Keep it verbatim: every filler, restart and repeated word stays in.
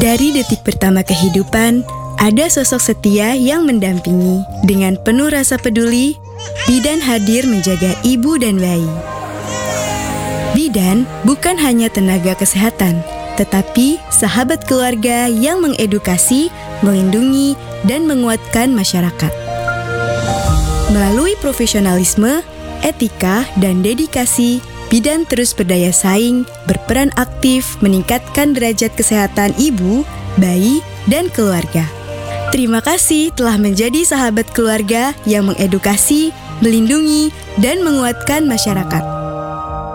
Dari detik pertama kehidupan, ada sosok setia yang mendampingi. Dengan penuh rasa peduli, bidan hadir menjaga ibu dan bayi. Bidan bukan hanya tenaga kesehatan, tetapi sahabat keluarga yang mengedukasi, melindungi, dan menguatkan masyarakat. Melalui profesionalisme, etika, dan dedikasi, bidan terus berdaya saing, berperan aktif meningkatkan derajat kesehatan ibu, bayi, dan keluarga. Terima kasih telah menjadi sahabat keluarga yang mengedukasi, melindungi, dan menguatkan masyarakat.